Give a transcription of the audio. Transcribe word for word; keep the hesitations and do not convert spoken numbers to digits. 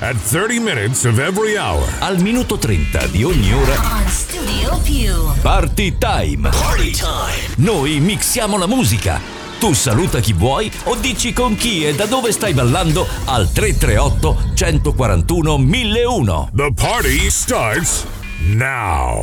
at thirty minutes of every hour. Al minuto trenta di ogni ora. On Studio Più. Party time. Party time. Noi mixiamo la musica. Tu saluta chi vuoi o dici con chi e da dove stai ballando al tre tre otto, uno quattro uno, mille uno. The party starts now.